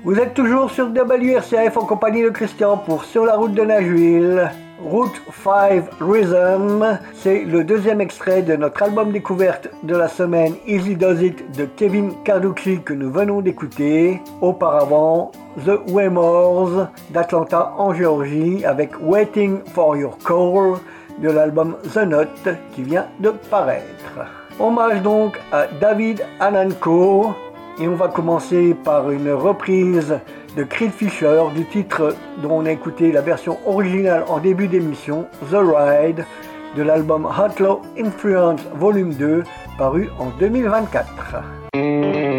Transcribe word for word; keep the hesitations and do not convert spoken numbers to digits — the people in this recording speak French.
Vous êtes toujours sur W R C F en compagnie de Christian pour Sur la route de Nashville. Route cinq Rhythm, c'est le deuxième extrait de notre album découverte de la semaine Easy Does It de Kevin Carducci que nous venons d'écouter. Auparavant, The Waymores d'Atlanta en Géorgie avec Waiting for Your Call de l'album The Note qui vient de paraître. Hommage donc à David Ananko et on va commencer par une reprise de Creed Fisher du titre dont on a écouté la version originale en début d'émission, The Ride, de l'album Outlaw Influence Volume deux paru en deux mille vingt-quatre.